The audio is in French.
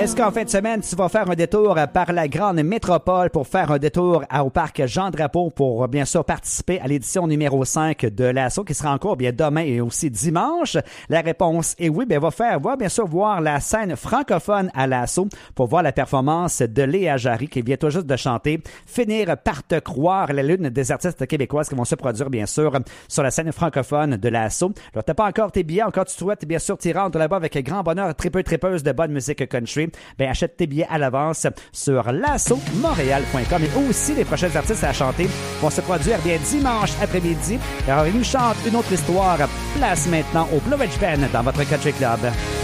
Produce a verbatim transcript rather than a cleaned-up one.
Est-ce qu'en fin de semaine, tu vas faire un détour par la grande métropole pour faire un détour au parc Jean-Drapeau pour bien sûr participer à l'édition numéro cinq de l'Assaut qui sera en cours bien demain et aussi dimanche? La réponse est oui. Ben, va faire, va bien sûr voir la scène francophone à l'Assaut pour voir la performance de Léa Jarry qui vient tout juste de chanter Finir par te croire, la l'une des artistes québécoises qui vont se produire bien sûr sur la scène francophone de l'Assaut. Alors, t'as pas encore tes billets, encore tu souhaites bien sûr t'y rendre là-bas avec grand bonheur, tripeux tripeuse de bonne musique country. Ben, achète tes billets à l'avance sur l'assaut montréal point com et aussi les prochains artistes à chanter vont se produire bien dimanche après-midi. Alors, ils nous chantent une autre histoire. Place maintenant au Blue Ridge Band dans votre Country Club.